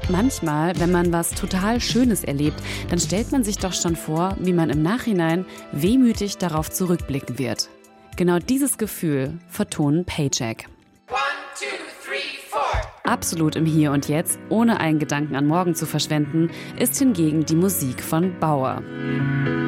Manchmal, wenn man was total Schönes erlebt, dann stellt man sich doch schon vor, wie man im Nachhinein wehmütig darauf zurückblicken wird. Genau dieses Gefühl vertonen Paycheck. 1, 2, 3, 4. Absolut im Hier und Jetzt, ohne einen Gedanken an morgen zu verschwenden, ist hingegen die Musik von Bauer.